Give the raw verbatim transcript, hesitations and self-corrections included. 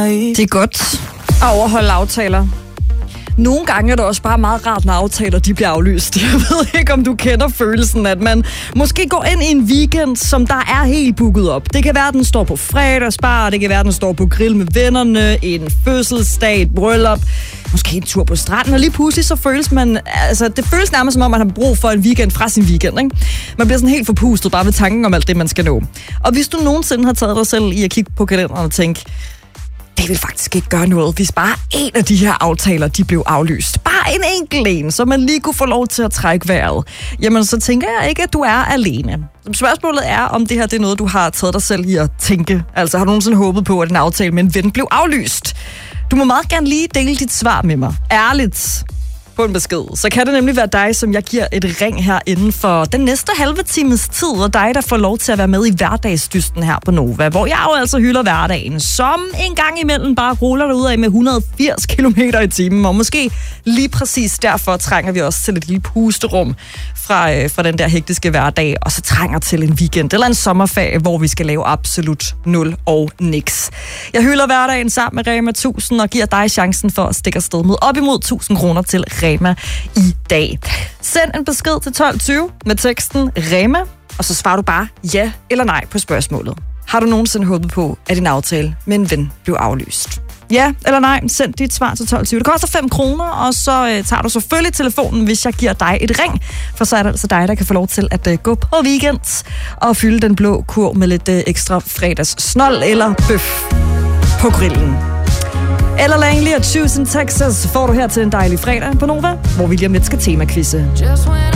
Det er godt at overholde aftaler. Nogle gange er det også bare meget rart, når aftaler de bliver aflyst. Jeg ved ikke, om du kender følelsen, at man måske går ind i en weekend, som der er helt booket op. Det kan være, at den står på fredagsbar, det kan være, at den står på grill med vennerne, en fødselsdag, et bryllup, måske en tur på stranden, og lige pludselig så føles man, altså det føles nærmest som om, man har brug for en weekend fra sin weekend, ikke? Man bliver sådan helt forpustet bare ved tanken om alt det, man skal nå. Og hvis du nogensinde har taget dig selv i at kigge på kalenderen og tænke, det vil faktisk ikke gøre noget, hvis bare en af de her aftaler, de blev aflyst. Bare en enkelt en, så man lige kunne få lov til at trække vejret. Jamen, så tænker jeg ikke, at du er alene. Spørgsmålet er, om det her det er noget, du har taget dig selv i at tænke. Altså, har du nogensinde håbet på, at en aftale med en ven blev aflyst? Du må meget gerne lige dele dit svar med mig. Ærligt. På en besked. Så kan det nemlig være dig, som jeg giver et ring her inden for den næste halve times tid, og dig, der får lov til at være med i hverdagsdysten her på Nova, hvor jeg jo altså hylder hverdagen, som en gang imellem bare ruller dig ud af med et hundrede og firs kilometer i timen, og måske lige præcis derfor trænger vi også til et lille pusterum fra, øh, fra den der hektiske hverdag, og så trænger til en weekend eller en sommerferie, hvor vi skal lave absolut nul og niks. Jeg hylder hverdagen sammen med Rema tusind og giver dig chancen for at stikke afsted med op imod tusind kroner til Rema i dag. Send en besked til tolv tyve med teksten Rema, og så svarer du bare ja eller nej på spørgsmålet. Har du nogensinde håbet på, at din aftale med en ven blev aflyst? Ja eller nej, send dit svar til tolv tyve. Det koster fem kroner, og så øh, tager du selvfølgelig telefonen, hvis jeg giver dig et ring. For så er det altså dig, der kan få lov til at øh, gå på weekend og fylde den blå kurv med lidt øh, ekstra fredagssnold eller bøf på grillen. Eller Langley og Choose in Texas får du her til en dejlig fredag på Nova, hvor vi lige om lidt skal temakvizze.